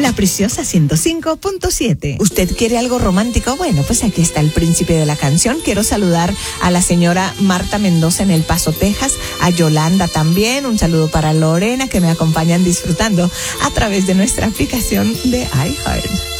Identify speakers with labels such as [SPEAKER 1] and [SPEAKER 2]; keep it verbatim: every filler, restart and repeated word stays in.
[SPEAKER 1] La Preciosa ciento cinco punto siete. ¿Usted quiere algo romántico? Bueno, pues aquí está el príncipe de la canción. Quiero saludar a la señora Marta Mendoza en El Paso, Texas, a Yolanda también. Un saludo para Lorena, que me acompañan disfrutando a través de nuestra aplicación de iHeart.